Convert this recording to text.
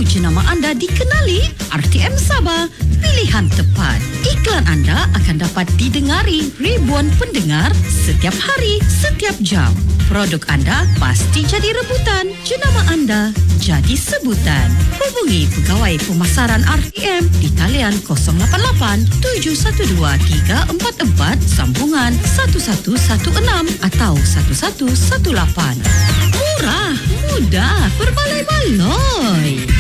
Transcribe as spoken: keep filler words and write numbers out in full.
jenama anda dikenali? R T M Sabah, pilihan tepat. Iklan anda akan dapat didengari ribuan pendengar setiap hari, setiap jam. Produk anda pasti jadi rebutan. Jenama anda jadi sebutan. Hubungi Pegawai Pemasaran R T M di talian kosong lapan lapan tujuh satu dua tiga empat empat sambungan satu satu satu enam atau satu satu satu lapan. Murah, mudah, berbaloi-baloi.